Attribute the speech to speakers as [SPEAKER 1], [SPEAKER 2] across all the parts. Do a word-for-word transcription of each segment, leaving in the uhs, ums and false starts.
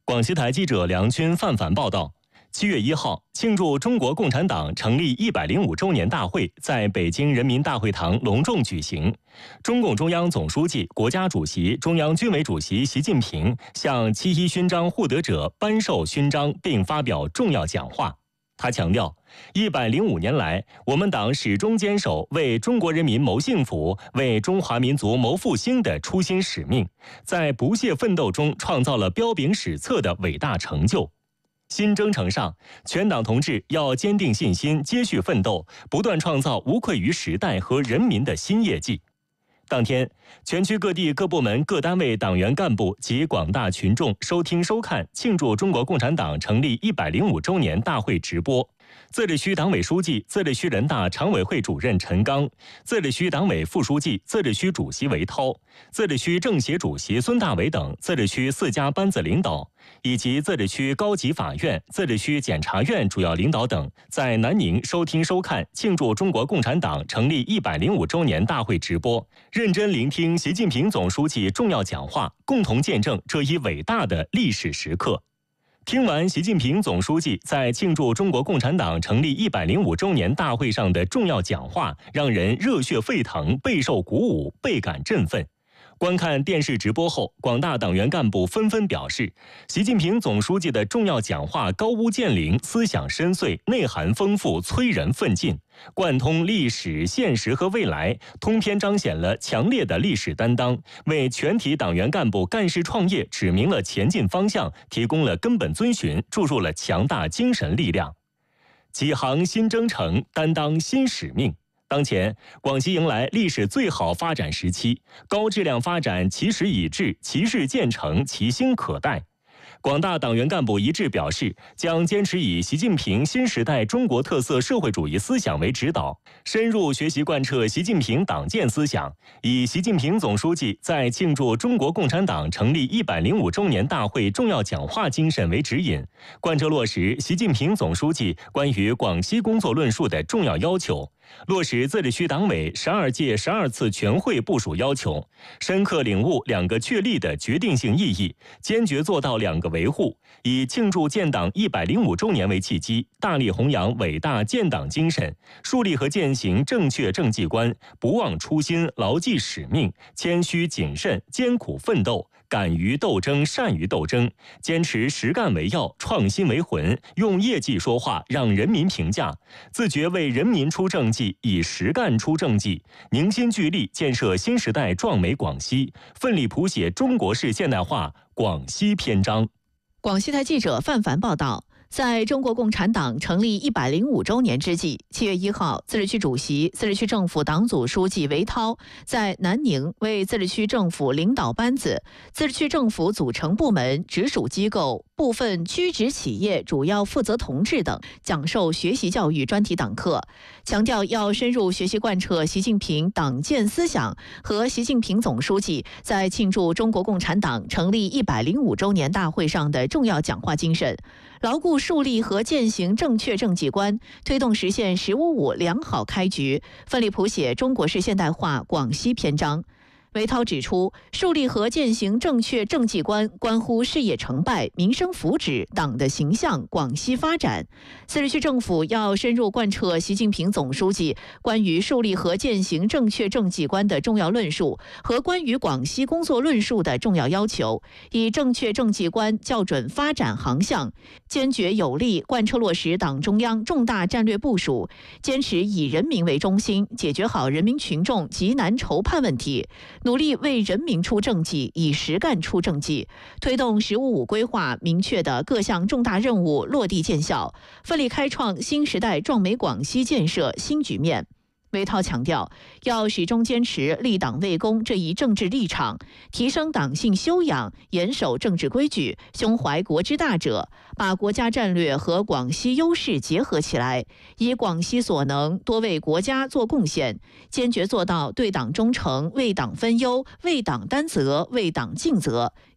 [SPEAKER 1] 广西台记者梁军、范凡报道。七月一号，庆祝中国共产党成立一百零五周年大会在北京人民大会堂隆重举行。中共中央总书记、国家主席、中央军委主席习近平向七一勋章获得者颁授勋章并发表重要讲话。他强调，一百零五年来，我们党始终坚守为中国人民谋幸福、为中华民族谋复兴的初心使命，在不懈奋斗中创造了彪炳史册的伟大成就。新征程上，全党同志要坚定信心，接续奋斗，不断创造无愧于时代和人民的新业绩。当天，全区各地各部门各单位党员干部及广大群众收听收看庆祝中国共产党成立一百零五周年大会直播。自治区党委书记、自治区人大常委会主任陈刚，自治区党委副书记、自治区主席韦涛，自治区政协主席孙大伟等自治区四家班子领导，以及自治区高级法院、自治区检察院主要领导等，在南宁收听收看庆祝中国共产党成立一百零五周年大会直播，认真聆听习近平总书记重要讲话，共同见证这一伟大的历史时刻。听完习近平总书记在庆祝中国共产党成立一百零五周年大会上的重要讲话，让人热血沸腾，备受鼓舞，倍感振奋。观看电视直播后，广大党员干部纷纷表示，习近平总书记的重要讲话高屋建瓴，思想深邃，内涵丰富，催人奋进，贯通历史、现实和未来，通篇彰显了强烈的历史担当，为全体党员干部干事创业指明了前进方向，提供了根本遵循，注入了强大精神力量。启航新征程，担当新使命。当前，广西迎来历史最好发展时期，高质量发展其时已至，其势渐成，其兴可待。广大党员干部一致表示，将坚持以习近平新时代中国特色社会主义思想为指导，深入学习贯彻习近平党建思想，以习近平总书记在庆祝中国共产党成立一百零五周年大会重要讲话精神为指引，贯彻落实习近平总书记关于广西工作论述的重要要求，落实自治区党委十二届十二次全会部署要求，深刻领悟两个确立的决定性意义，坚决做到两个维护，以庆祝建党一百零五周年为契机，大力弘扬伟大建党精神，树立和践行正确政绩观，不忘初心，牢记使命，谦虚谨慎，艰苦奋斗，敢于斗争，善于斗争，坚持实干为要，创新为魂，用业绩说话，让人民评价，自觉为人民出政绩，以实干出政绩，凝心聚力建设新时代壮美广西，奋力谱写中国式现代化广西篇章。
[SPEAKER 2] 广西台记者范凡报道。在中国共产党成立一百零五周年之际，七月一号，自治区主席、自治区政府党组书记韦涛在南宁为自治区政府领导班子、自治区政府组成部门、直属机构、部分区直企业主要负责同志等讲授学习教育专题党课，强调要深入学习贯彻习近平党建思想和习近平总书记在庆祝中国共产党成立一百零五周年大会上的重要讲话精神，牢固树立和践行正确政绩观，推动实现“十五五”良好开局，奋力谱写中国式现代化广西篇章。韦涛指出，树立和践行正确政绩观，关乎事业成败、民生福祉、党的形象、广西发展。自治区政府要深入贯彻习近平总书记关于树立和践行正确政绩观的重要论述和关于广西工作论述的重要要求，以正确政绩观校准发展航向，坚决有力贯彻落实党中央重大战略部署，坚持以人民为中心，解决好人民群众急难愁盼问题，努力为人民出政绩，以实干出政绩，推动“十五五”规划明确的各项重大任务落地见效，奋力开创新时代壮美广西建设新局面。韦涛强调，要始终坚持立党为公这一政治立场，提升党性修养，严守政治规矩，胸怀国之大者，把国家战略和广西优势结合起来，以广西所能多为国家做贡献，坚决做到对党忠诚、为党分忧、为党担责、为党尽责，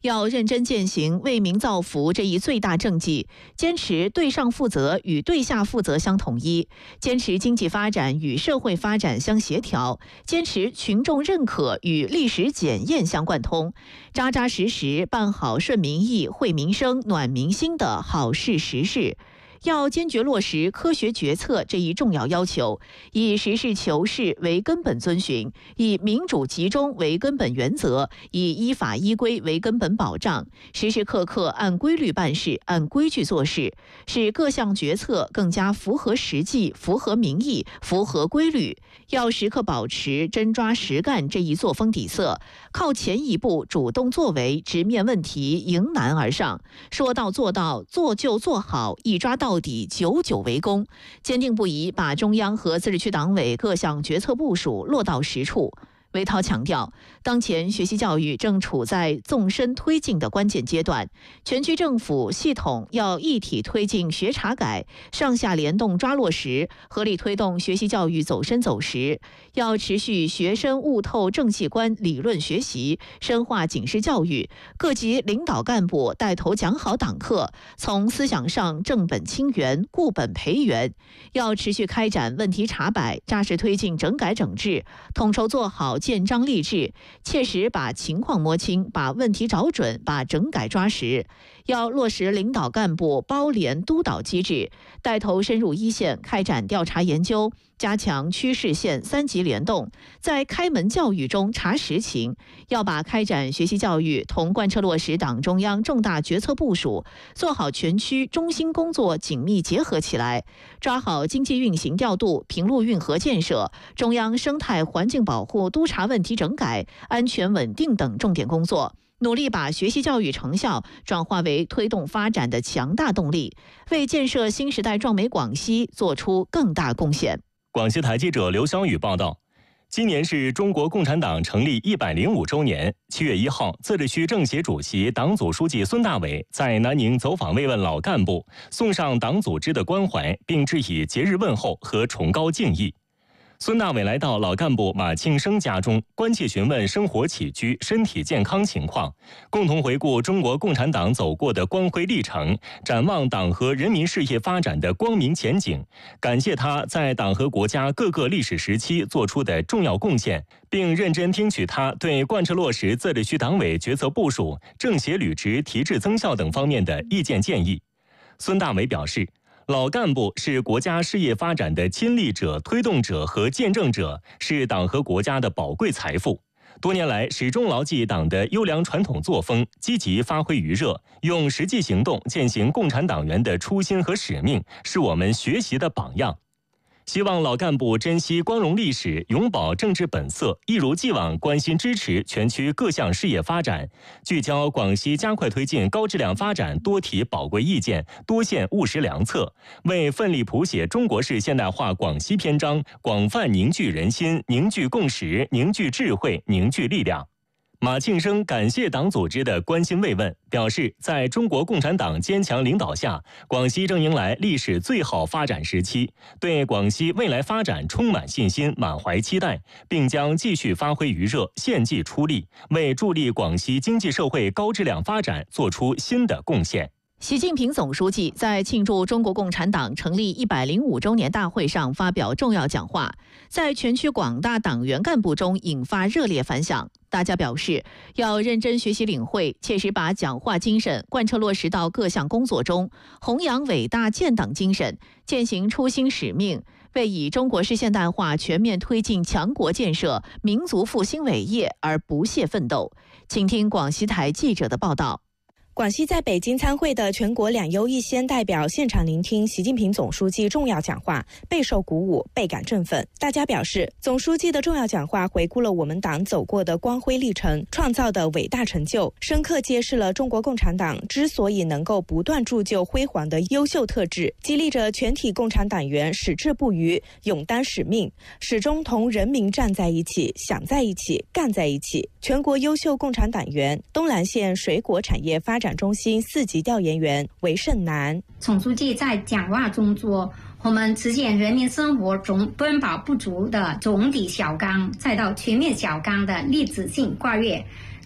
[SPEAKER 2] 要认真践行为民造福这一最大政绩，坚持对上负责与对下负责相统一，坚持经济发展与社会发展相协调，坚持群众认可与历史检验相贯通，扎扎实实办好顺民意、惠民生、暖民心的好事实事。要坚决落实科学决策这一重要要求，以实事求是为根本遵循，以民主集中为根本原则，以依法依规为根本保障，时时刻刻按规律办事，按规矩做事，使各项决策更加符合实际、符合民意、符合规律。要时刻保持真抓实干这一作风底色，靠前一步，主动作为，直面问题，迎难而上，说到做到，做就做好，一抓到底，久久为功，坚定不移把中央和自治区党委各项决策部署落到实处。韦涛强调，当前学习教育正处在纵深推进的关键阶段，全区政府系统要一体推进学查改，上下联动抓落实，合力推动学习教育走深走实。要持续学生悟透政绩观理论学习，深化警示教育，各级领导干部带头讲好党课，从思想上正本清源、固本培元。要持续开展问题查摆，扎实推进整改整治，统筹做好建章立制，切实把情况摸清，把问题找准，把整改抓实。要落实领导干部包联督导机制，带头深入一线开展调查研究，加强区市县三级联动，在开门教育中查实情。要把开展学习教育同贯彻落实党中央重大决策部署，做好全区中心工作紧密结合起来，抓好经济运行调度、平陆运河建设、中央生态环境保护督查问题整改、安全稳定等重点工作，努力把学习教育成效转化为推动发展的强大动力，为建设新时代壮美广西做出更大贡献。
[SPEAKER 1] 广西台记者刘晓宇报道，今年是中国共产党成立一百零五周年。七月一号，自治区政协主席、党组书记孙大伟在南宁走访慰问老干部，送上党组织的关怀，并致以节日问候和崇高敬意。孙大伟来到老干部马庆生家中，关切询问生活起居、身体健康情况，共同回顾中国共产党走过的光辉历程，展望党和人民事业发展的光明前景，感谢他在党和国家各个历史时期做出的重要贡献，并认真听取他对贯彻落实自治区党委决策部署、政协履职提质增效等方面的意见建议。孙大伟表示，老干部是国家事业发展的亲历者、推动者和见证者，是党和国家的宝贵财富。多年来，始终牢记党的优良传统作风，积极发挥余热，用实际行动践行共产党员的初心和使命，是我们学习的榜样。希望老干部珍惜光荣历史，永葆政治本色，一如既往关心支持全区各项事业发展，聚焦广西加快推进高质量发展多提宝贵意见，多献务实良策，为奋力谱写中国式现代化广西篇章广泛凝聚人心、凝聚共识、凝聚智慧、凝聚力量。马庆生感谢党组织的关心慰问，表示在中国共产党坚强领导下，广西正迎来历史最好发展时期，对广西未来发展充满信心、满怀期待，并将继续发挥余热，献计出力，为助力广西经济社会高质量发展做出新的贡献。
[SPEAKER 2] 习近平总书记在庆祝中国共产党成立一百零五周年大会上发表重要讲话，在全区广大党员干部中引发热烈反响。大家表示，要认真学习领会，切实把讲话精神贯彻落实到各项工作中，弘扬伟大建党精神，践行初心使命，为以中国式现代化全面推进强国建设、民族复兴伟业而不懈奋斗。请听广西台记者的报道。
[SPEAKER 3] 广西在北京参会的全国两优一先代表现场聆听习近平总书记重要讲话，备受鼓舞，倍感振奋。大家表示，总书记的重要讲话回顾了我们党走过的光辉历程，创造的伟大成就，深刻揭示了中国共产党之所以能够不断铸就辉煌的优秀特质，激励着全体共产党员矢志不渝，勇担使命，始终同人民站在一起，想在一起，干在一起。全国优秀共产党员，东兰县水果产业发展中心四级调研员韦胜南。
[SPEAKER 4] 总书记在讲话中说，我们实现人民生活中温饱不足的总体小康，再到全面小康的历史性跨越，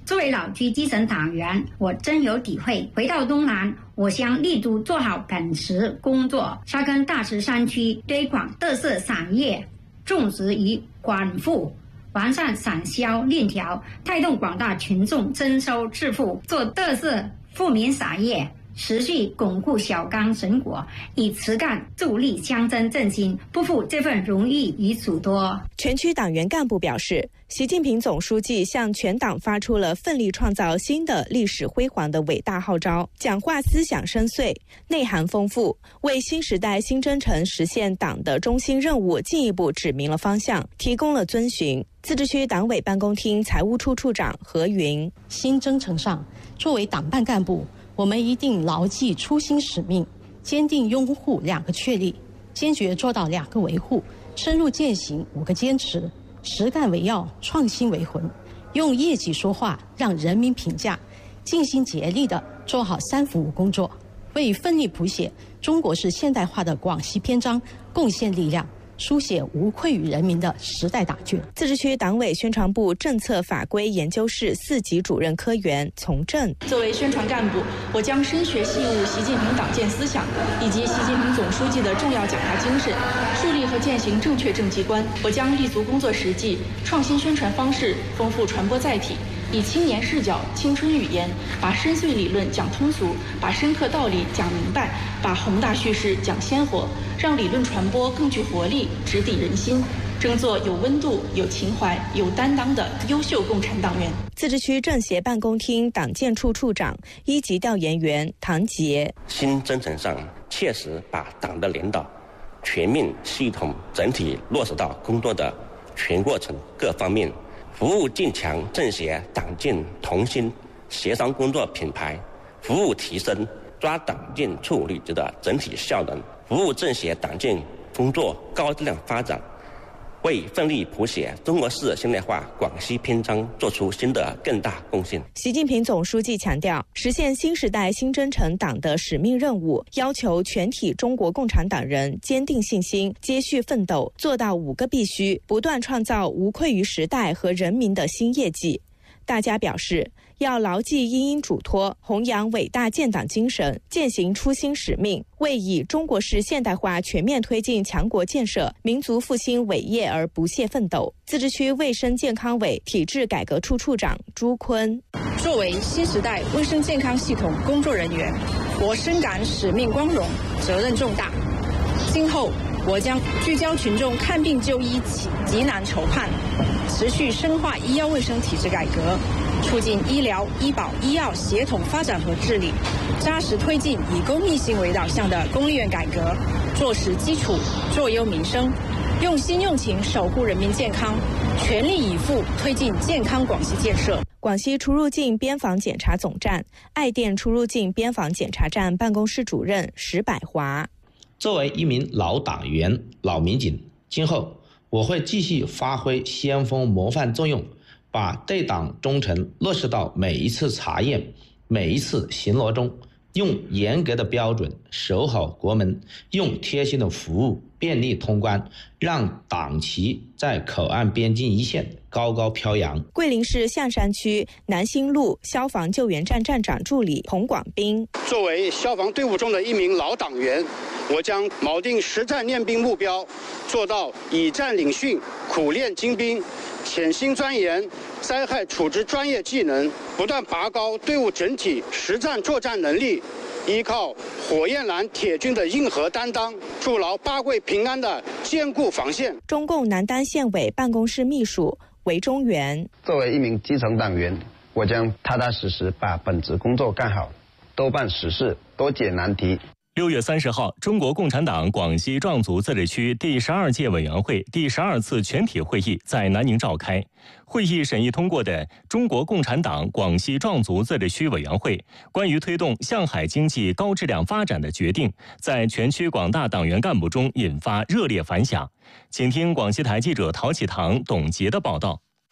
[SPEAKER 4] 作为老区基层党员，我真有体会。回到东南，我将力图做好本职工作，扎根大池山区，推广特色产业种植与管护，完善产销链条，带动广大群众增收致富，做特色富民产业。持续巩固小刚成果，以实干助力乡镇振兴，不负这份荣誉与嘱托。
[SPEAKER 3] 全区党员干部表示，习近平总书记向全党发出了奋力创造新的历史辉煌的伟大号召，讲话思想深邃，内涵丰富，为新时代新征程实现党的中心任务进一步指明了方向，提供了遵循。自治区党委办公厅财务处处长何云：
[SPEAKER 5] 新征程上，作为党办干部，我们一定牢记初心使命，坚定拥护两个确立，坚决做到两个维护，深入践行五个坚持，实干为要，创新为魂，用业绩说话，让人民评价，尽心竭力地做好三服务工作，为奋力谱写中国式现代化的广西篇章贡献力量，书写无愧于人民的时代答卷。
[SPEAKER 3] 自治区党委宣传部政策法规研究室四级主任科员从政：
[SPEAKER 6] 作为宣传干部，我将深学细悟习近平党建思想以及习近平总书记的重要讲话精神，树立和践行正确政绩观。我将立足工作实际，创新宣传方式，丰富传播载体，以青年视角、青春语言，把深邃理论讲通俗，把深刻道理讲明白，把宏大叙事讲鲜活，让理论传播更具活力，直抵人心，争做有温度、有情怀、有担当的优秀共产党员。
[SPEAKER 3] 自治区政协办公厅党建处处长、一级调研员唐杰：
[SPEAKER 7] 新征程上，切实把党的领导全面、系统、整体落实到工作的全过程各方面，服务进强政协党建同心协商工作品牌，服务提升抓党建处履职的整体效能，服务政协党建工作高质量发展，为奋力谱写中国式现代化广西篇章做出新的更大贡献。
[SPEAKER 3] 习近平总书记强调，实现新时代新征程党的使命任务，要求全体中国共产党人坚定信心，接续奋斗，做到五个必须，不断创造无愧于时代和人民的新业绩。大家表示，要牢记殷殷嘱托，弘扬伟大建党精神，践行初心使命，为以中国式现代化全面推进强国建设、民族复兴伟业而不懈奋斗。自治区卫生健康委体制改革处处长朱坤：
[SPEAKER 8] 作为新时代卫生健康系统工作人员，我深感使命光荣，责任重大。今后我将聚焦群众看病就医急难愁盼，持续深化医药卫生体制改革，促进医疗、医保、医药协同发展和治理，扎实推进以公益性为导向的公立院改革，做实基础，做优民生，用心用情守护人民健康，全力以赴推进健康广西建设。
[SPEAKER 3] 广西出入境边防检查总站爱店出入境边防检查站办公室主任石百华：
[SPEAKER 9] 作为一名老党员、老民警，今后我会继续发挥先锋模范作用，把对党忠诚落实到每一次查验、每一次巡逻中，用严格的标准守好国门，用贴心的服务便利通关，让党旗在口岸边境一线高高飘扬。
[SPEAKER 3] 桂林市象山区南兴路消防救援站站长助理彭广斌：
[SPEAKER 10] 作为消防队伍中的一名老党员，我将铆定实战练兵目标，做到以战领训、苦练精兵、潜心钻研灾害处置专业技能，不断拔高队伍整体实战作战能力，依靠火焰蓝铁军的硬核担当，筑牢八桂平安的坚固防线。
[SPEAKER 3] 中共南丹县委办公室秘书韦中元：
[SPEAKER 11] 作为一名基层党员，我将踏踏实实把本职工作干好，多办实事，多解难题。
[SPEAKER 1] 六月三十号，中国共产党广西壮族自治区第十二届委员会第十二次全体会议在南宁召开。会议审议通过的《中国共产党广西壮族自治区委员会关于推动向海经济高质量发展的决定》在全区广大党员干部中引发热烈反响。请听广西台记者陶启堂、董洁的报道。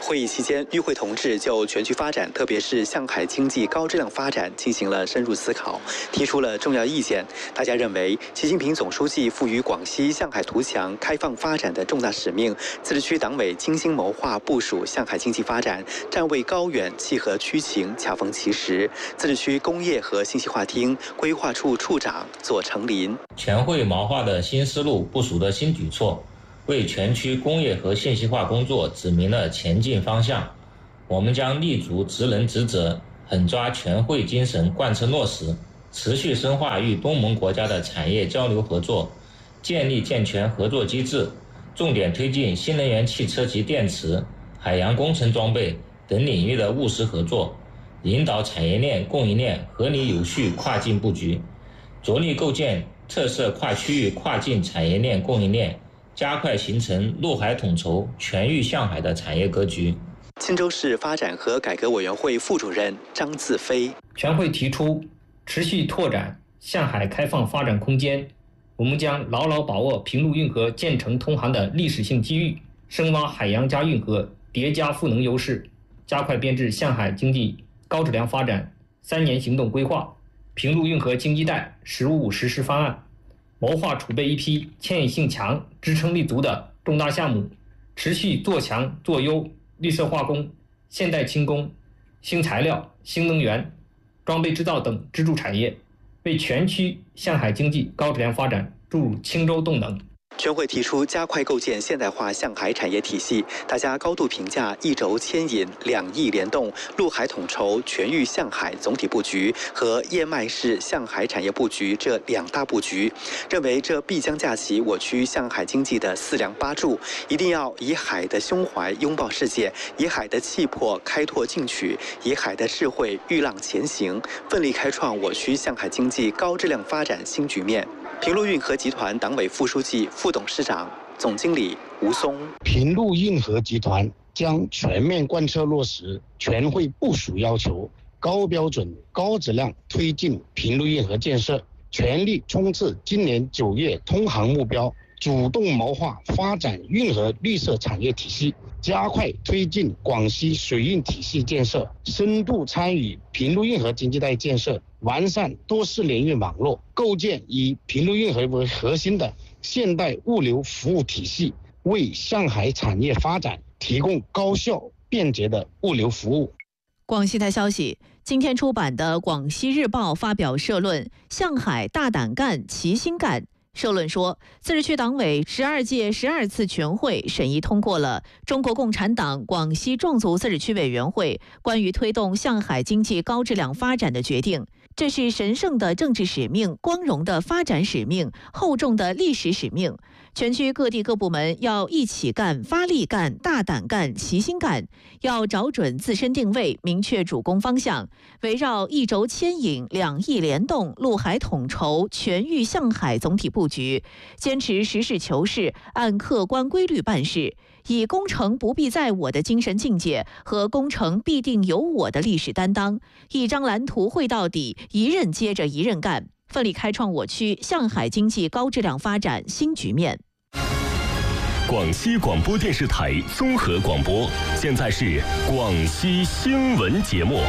[SPEAKER 12] 会议期间，与会同志就全区发展，特别是向海经济高质量发展进行了深入思考，提出了重要意见。大家认为，习近平总书记赋予广西向海图强、开放发展的重大使命，自治区党委精心谋划部署向海经济发展，站位高远，契合区情，恰逢其时。自治区工业和信息化厅规划处处长左成林：
[SPEAKER 13] 全会谋划的新思路，部署的新举措，为全区工业和信息化工作指明了前进方向。我们将立足职能职责，狠抓全会精神贯彻落实，持续深化与东盟国家的产业交流合作，建立健全合作机制，重点推进新能源汽车及电池、海洋工程装备等领域的务实合作，引导产业链供应链合理有序跨境布局，着力构建特色跨区域跨境产业链供应链，加快形成陆海统筹、全域向海的产业格局。
[SPEAKER 12] 钦州市发展和改革委员会副主任张自飞：
[SPEAKER 14] 全会提出持续拓展向海开放发展空间，我们将牢牢把握平陆运河建成通航的历史性机遇，深挖海洋加运河叠加赋能优势，加快编制向海经济高质量发展三年行动规划、平陆运河经济带“十五五”实施方案，谋划储备一批牵引性强、支撑力足的重大项目，持续做强做优绿色化工、现代轻工、新材料、新能源、装备制造等支柱产业，为全区向海经济高质量发展注入钦州动能。
[SPEAKER 12] 全会提出加快构建现代化向海产业体系，大家高度评价一轴牵引、两翼联动、陆海统筹、全域向海总体布局和燕麦式向海产业布局这两大布局，认为这必将架起我区向海经济的四梁八柱，一定要以海的胸怀拥抱世界，以海的气魄开拓进取，以海的智慧御浪前行，奋力开创我区向海经济高质量发展新局面。平陆运河集团党委副书记、副董事长、总经理吴松：
[SPEAKER 15] 平陆运河集团将全面贯彻落实全会部署要求，高标准、高质量推进平陆运河建设，全力冲刺今年九月通航目标，主动谋划发展运河绿色产业体系，加快推进广西水运体系建设，深度参与平陆运河经济带建设，完善多式联运网络，构建以平陆运河为核心的现代物流服务体系，为向海产业发展提供高效便捷的物流服务。
[SPEAKER 2] 广西台消息，今天出版的《广西日报》发表社论《向海大胆干，齐心干》。社论说，自治区党委十二届十二次全会审议通过了中国共产党广西壮族自治区委员会关于推动向海经济高质量发展的决定。这是神圣的政治使命、光荣的发展使命、厚重的历史使命。全区各地各部门要一起干、发力干、大胆干、齐心干，要找准自身定位，明确主攻方向，围绕一轴牵引、两翼联动、陆海统筹、全域向海总体布局，坚持实事求是，按客观规律办事，以工程不必在我的精神境界和工程必定有我的历史担当，一张蓝图绘到底，一任接着一任干，奋力开创我区向海经济高质量发展新局面。
[SPEAKER 1] 广西广播电视台综合广播，现在是广西新闻节目。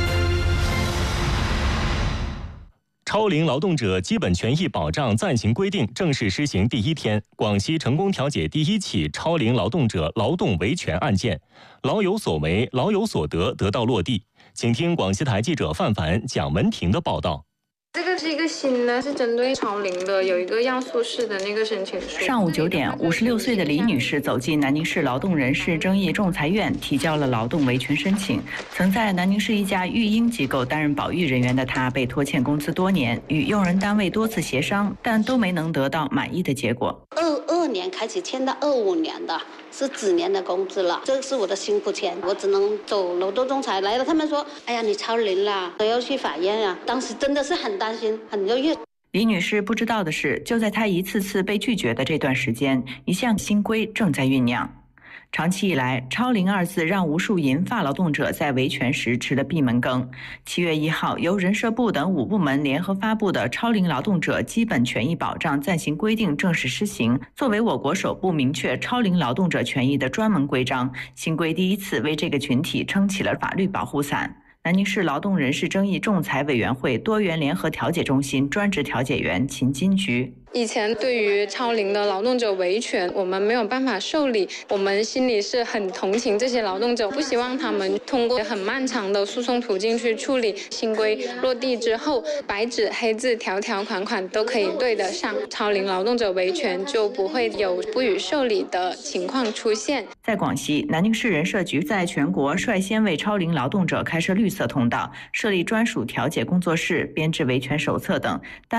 [SPEAKER 1] 超龄劳动者基本权益保障暂行规定正式施行第一天，广西成功调解第一起超龄劳动者劳动维权案件，老有所为、老有所得得到落地。请听广西台记者范凡、蒋文婷的报道。
[SPEAKER 16] 这个是一个新的，是针对超龄的，有一个要素式的那个申请书。
[SPEAKER 17] 上午九点，五十六岁的李女士走进南宁市劳动人事争议仲裁院，提交了劳动维权申请。曾在南宁市一家育婴机构担任保育人员的她，被拖欠工资多年，与用人单位多次协商，但都没能得到满意的结果。
[SPEAKER 18] 二二年开始欠到二五年的，是几年的工资了，这是我的辛苦钱，我只能走劳动仲裁来了。他们说：“哎呀，你超龄了，都要去法院啊！”当时真的是很担心，很犹豫。
[SPEAKER 17] 李女士不知道的是，就在她一次次被拒绝的这段时间，一项新规正在酝酿。 长期以来，超龄二字让无数银发劳动者在维权时吃了闭门羹。七月一号，由人社部等五部门联合发布的《超龄劳动者基本权益保障暂行规定》正式施行，作为我国首部明确超龄劳动者权益的专门规章，新规第一次为这个群体撑起了法律保护伞。南宁市劳动人事争议仲裁委员会多元联合调解中心专职调解员秦金菊。
[SPEAKER 16] 以前对于超龄的劳动者维权，我们没有办法受理，我们心里是很同情这些劳动者，不希望他们通过很漫长的诉讼途径去处理。新规落地之后，白纸黑字、条条款款都可以对得上，超龄劳动者维权就不会有不予受理的情况出现。
[SPEAKER 17] 在广西，南宁市人社局在全国率先为超龄劳动者开设绿色通道，设立专属调解工作室，编制维权手册等。